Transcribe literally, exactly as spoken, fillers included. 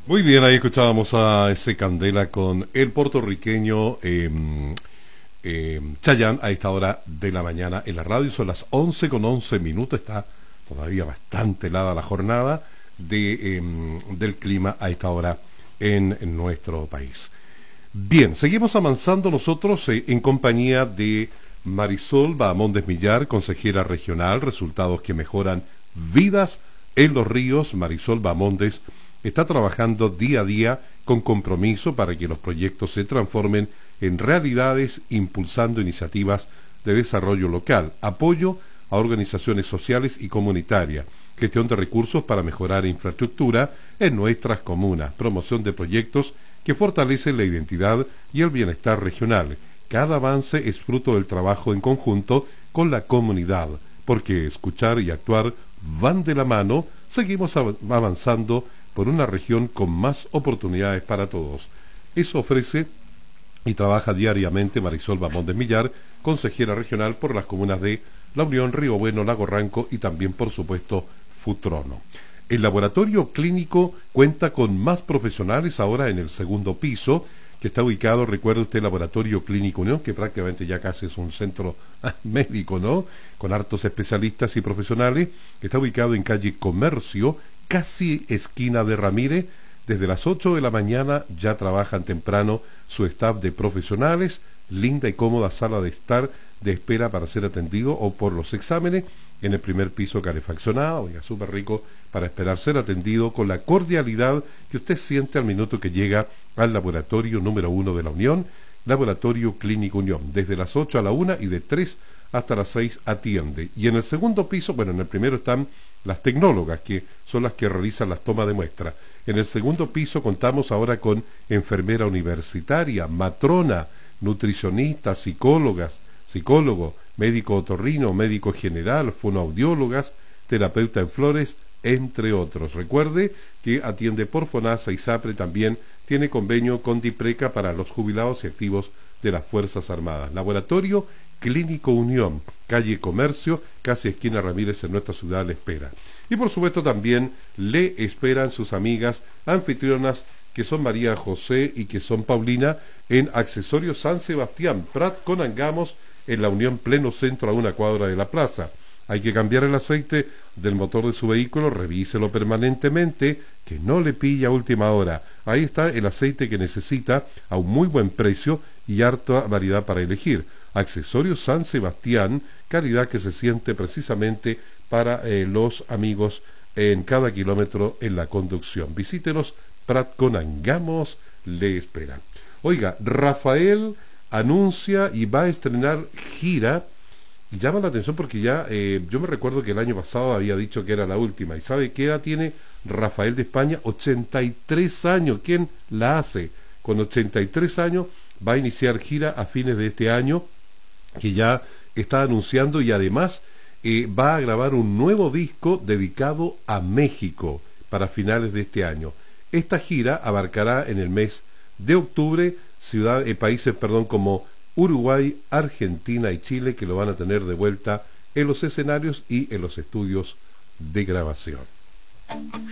Muy bien, ahí escuchábamos a ese Candela con el puertorriqueño eh, eh, Chayanne a esta hora de la mañana en la radio. Son las once con once minutos, está todavía bastante helada la jornada de, eh, del clima a esta hora en, en nuestro país. Bien, seguimos avanzando nosotros eh, en compañía de Marisol Bahamondes Millar, consejera regional, resultados que mejoran vidas en los ríos. Marisol Bahamondes está trabajando día a día con compromiso para que los proyectos se transformen en realidades, impulsando iniciativas de desarrollo local, apoyo a organizaciones sociales y comunitarias, gestión de recursos para mejorar infraestructura en nuestras comunas, promoción de proyectos que fortalecen la identidad y el bienestar regional. Cada avance es fruto del trabajo en conjunto con la comunidad, porque escuchar y actuar van de la mano. Seguimos av- avanzando por una región con más oportunidades para todos. Eso ofrece y trabaja diariamente Marisol Bahamondes Millar, consejera regional por las comunas de La Unión, Río Bueno, Lago Ranco y también, por supuesto, Futrono. El laboratorio clínico cuenta con más profesionales ahora en el segundo piso, que está ubicado, recuerde usted, el Laboratorio Clínico Unión, que prácticamente ya casi es un centro médico, ¿no? Con hartos especialistas y profesionales, que está ubicado en calle Comercio, casi esquina de Ramírez. Desde las ocho de la mañana ya trabajan temprano su staff de profesionales, linda y cómoda sala de estar de espera para ser atendido o por los exámenes, en el primer piso calefaccionado, ya súper rico para esperar ser atendido con la cordialidad que usted siente al minuto que llega al laboratorio número uno de la Unión, Laboratorio Clínico Unión. Desde las ocho a la una y de tres hasta las seis atiende. Y en el segundo piso, bueno, en el primero están las tecnólogas, que son las que realizan las tomas de muestra. En el segundo piso contamos ahora con enfermera universitaria, matrona, nutricionistas, psicólogas, psicólogo, médico otorrino, médico general, fonoaudiólogas, terapeuta en flores, entre otros. Recuerde que atiende por FONASA y SAPRE, también tiene convenio con DIPRECA para los jubilados y activos de las Fuerzas Armadas. Laboratorio Clínico Unión, calle Comercio, casi esquina Ramírez, en nuestra ciudad le espera. Y por supuesto también le esperan sus amigas anfitrionas, que son María José y que son Paulina, en Accesorios San Sebastián, Prat con Angamos, en la Unión Pleno Centro, a una cuadra de la plaza. Hay que cambiar el aceite del motor de su vehículo, revíselo permanentemente, que no le pilla a última hora. Ahí está el aceite que necesita a un muy buen precio y harta variedad para elegir. Accesorios San Sebastián, calidad que se siente precisamente para eh, los amigos en cada kilómetro en la conducción. Visítenos, Prat con Angamos le esperan. Oiga, Rafael anuncia y va a estrenar gira. Llama la atención porque ya, eh, yo me recuerdo que el año pasado había dicho que era la última. ¿Y sabe qué edad tiene Rafael de España? ochenta y tres años. ¿Quién la hace? Con ochenta y tres años va a iniciar gira a fines de este año, que ya está anunciando, y además eh, va a grabar un nuevo disco dedicado a México para finales de este año. Esta gira abarcará en el mes de octubre ciudad, eh, países perdón, como Uruguay, Argentina y Chile, que lo van a tener de vuelta en los escenarios y en los estudios de grabación.